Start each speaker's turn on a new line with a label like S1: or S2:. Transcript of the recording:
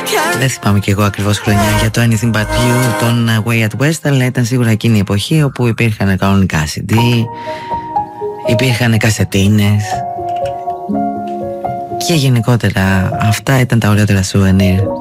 S1: Δεν θυμάμαι κι εγώ ακριβώς χρονιά για το Anything But You, τον Way Out West, αλλά ήταν σίγουρα εκείνη η εποχή όπου υπήρχαν κανονικά CD, υπήρχαν κασετίνες και γενικότερα αυτά ήταν τα ωραιότερα souvenir.